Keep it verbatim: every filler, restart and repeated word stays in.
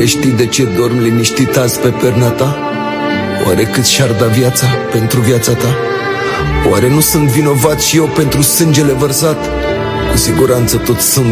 Oare știi de ce dorm liniștit azi pe perna ta? Oare cât și-ar da viața pentru viața ta? Oare nu sunt vinovat și eu pentru sângele vărsat? Cu siguranță tot sunt